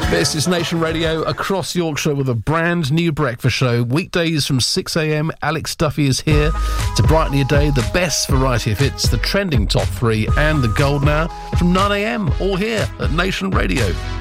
This is Nation Radio across Yorkshire with a brand new breakfast show. Weekdays from 6 a.m, Alex Duffy is here to brighten your day. The best variety of hits, the trending top 3 and the golden hour from 9 a.m, all here at Nation Radio.